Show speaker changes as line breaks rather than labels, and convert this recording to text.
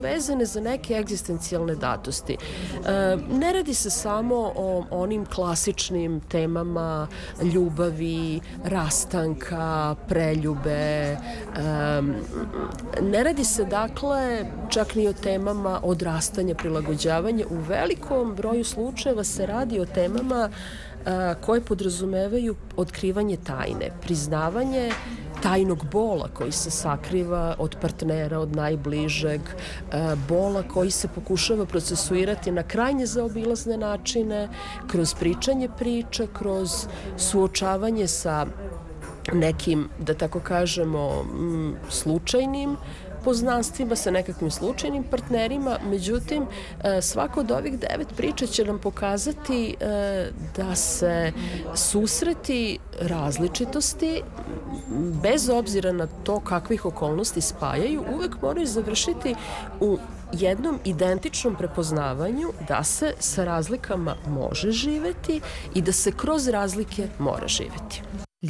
vezane za neke egzistencijalne datosti. Ne radi se samo o onim klasičnim temama ljubavi, rastanka, preljube. Ne radi se dakle čak ni o temama odrastanja, prilagođavanja. U velikom broju slučajeva se radi o temama koje podrazumevaju otkrivanje tajne, priznavanje tajnog bola koji se sakriva od partnera, od najbližeg, bola koji se pokušava procesuirati na krajnje zaobilazne načine, kroz pričanje priča, kroz suočavanje sa nekim, da tako kažemo, slučajnim poznanstvima, sa nekakvim slučajnim partnerima. Međutim, svako od ovih 9 priča će nam pokazati da se susreti različitosti, bez obzira na to kakvih okolnosti spajaju, uvek moraju završiti u jednom identičnom prepoznavanju da se sa razlikama može živeti i da se kroz razlike mora živeti.